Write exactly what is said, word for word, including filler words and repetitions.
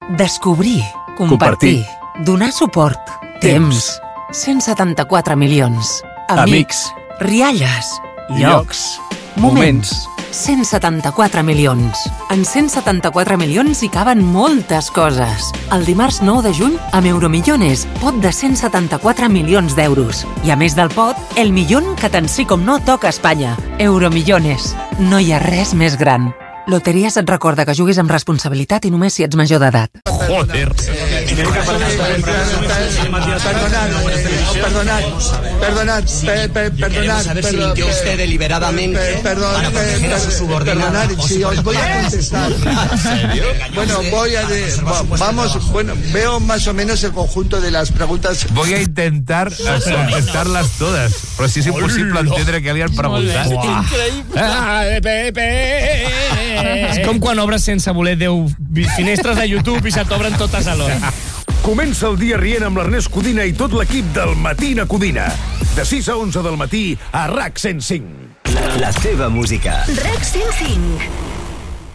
Descobrir, compartir, donar suport, temps, cent setanta-quatre milions, amics, rialles, llocs, moments, cent setanta-quatre milions. En cent setanta-quatre milions hi caben moltes coses. El dimarts nou de juny, amb Euromillones, pot de cent setanta-quatre milions d'euros. I a més del pot, el millón que tant sí com no toca a Espanya. Euromillones. No hi ha res més gran. Loteries et recorda que juguis amb responsabilitat i només si ets major d'edat. Joder. Perdonad, perdonad, perdonad. A ver si mintió usted deliberadamente para proteger a su subordinado. Perdonad, si os voy a contestar. Bueno, voy a... Vamos, bueno, veo más o menos el conjunto de las preguntas. Voy a intentar contestarlas todas, però si és impossible entendre què li han preguntat. És com quan obres sense voler deu finestres de YouTube i se t'obren totes alhora. Comença el dia rient amb l'Ernest Codina i tot l'equip del Matina Codina. De sis a onze del matí a RAC cent cinc. La, la teva música. RAC cent cinc.